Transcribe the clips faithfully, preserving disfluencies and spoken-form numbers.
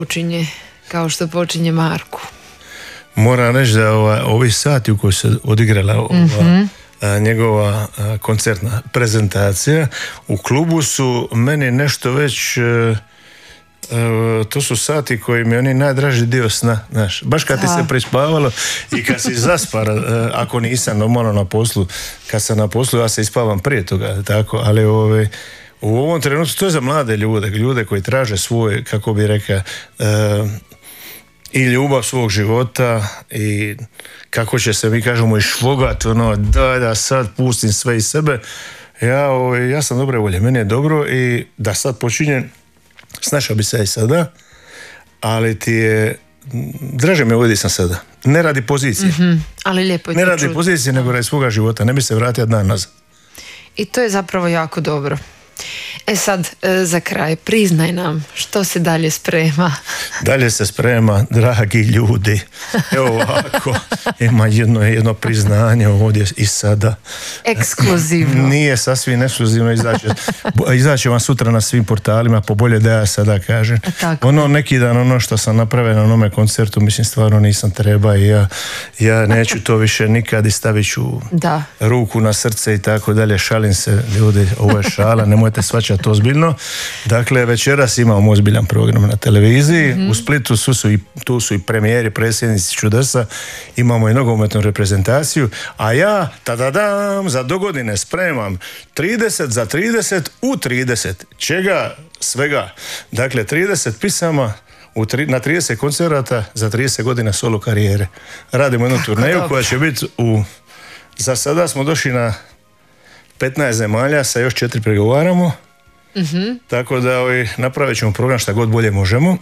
počinje kao što počinje Marku. Moram reći da ova, ovi sati u kojoj se odigrala ova, mm-hmm. a, njegova a, koncertna prezentacija u klubu su meni nešto već a, a, to su sati koji mi je oni najdraži dio sna, znaš. Baš kad ti se prispavalo i kad si zaspara, ako nisam normalno na poslu, kad sam na poslu ja se ispavam prije toga, tako, ali ove, u ovom trenutku to je za mlade ljude, ljude koji traže svoj, kako bi rekao, a, i ljubav svog života i kako će se, mi kažemo, išvogat, ono, da, da sad pustim sve iz sebe. Ja, ovaj, ja sam dobre volje, meni je dobro i da sad počinjem, snašao bi se i sada, ali ti je, draže me ovdje sam sada. Ne radi pozicije. Mm-hmm, ali lijepo je ne to radi čuti. pozicije, nego radi svoga života. Ne bi se vratio dan nazad. I to je zapravo jako dobro. E sad, za kraj, priznaj nam što se dalje sprema. Dalje se sprema, dragi ljudi. Evo ovako, ima jedno, jedno priznanje ovdje i sada. Ekskluzivno. Nije sasvim ekskluzivno, izaće, izaće vam sutra na svim portalima, po bolje da ja sada kažem. Tako. Ono neki dan, ono što sam napravio na onome koncertu, mislim stvarno nisam treba i ja, ja neću to više nikad i stavit ću da. ruku na srce i tako dalje. Šalim se, ljudi, ovo je šala, nemojte svačati ozbiljno. Dakle, večeras imamo ozbiljan program na televiziji. Mm-hmm. U Splitu su, su i, tu su i premijeri, predsjednici čudesa. Imamo i nogometnu reprezentaciju. A ja, tadadam, za dogodine spremam trideset za trideset u trideset. Čega? Svega. Dakle, trideset pisama u tri, na trideset koncerata za trideset godina solo karijere. Radimo jednu turneju dobro. Koja će biti u... Za sada smo došli na petnaest zemalja, sa još četiri pregovaramo. Mm-hmm. Tako da ovaj, napravit ćemo program šta god bolje možemo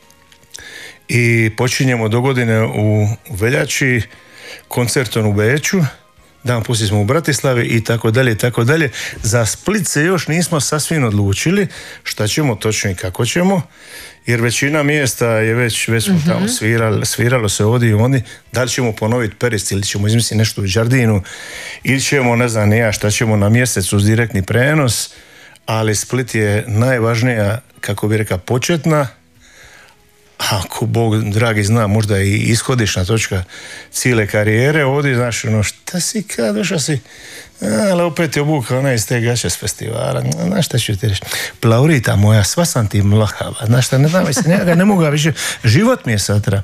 i počinjemo do godine u veljači koncertom u Beču, dan poslije smo u Bratislavi i tako dalje i tako dalje. Za Split se još nismo sasvim odlučili šta ćemo točno i kako ćemo, jer većina mjesta je već, već smo mm-hmm. tamo svirali, sviralo se ovdje i oni. Da li ćemo ponoviti Perist ili ćemo izmisliti nešto u Đardinu ili ćemo, ne znam, ne ja šta ćemo na mjesecu uz direktni prenos, ali Split je najvažnija, kako bi rekao, početna, ako Bog dragi zna, možda i ishodišna točka cijele karijere. Ovdje, znaš, ono, šta si kad došao si, ali opet je obukao ona iz te gaće s festivala. Znaš šta ću ti reći? Plaurita moja, sva sam ti mlahava. Znaš šta, ne znam, mislim, ja ga ne mogu više, život mi je satra.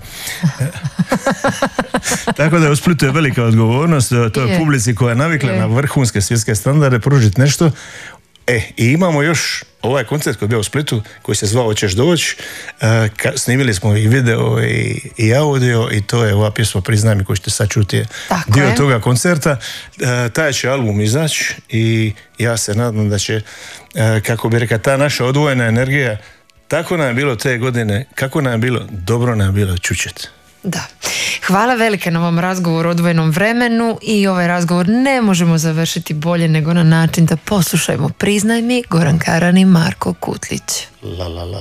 Tako da u Splitu je velika odgovornost, to je publici koja je navikla je. na vrhunske svjetske standarde pružiti nešto. E, i imamo još ovaj koncert koji je bio u Splitu, koji se zvao Hoćeš doći. E, ka, snimili smo i video i, i audio i to je ova pjesma Priznaj mi koju ćete sad čuti dio je. toga koncerta. E, taj će album izaći i ja se nadam da će, e, kako bi rekao, ta naša odvojena energija, tako nam je bilo te godine, kako nam je bilo, dobro nam je bilo čučet. Da. Hvala velike na ovom razgovoru o odvojenom vremenu i ovaj razgovor ne možemo završiti bolje nego na način da poslušajmo Priznaj mi, Goran Karan i Marko Kutlić. La, la, la.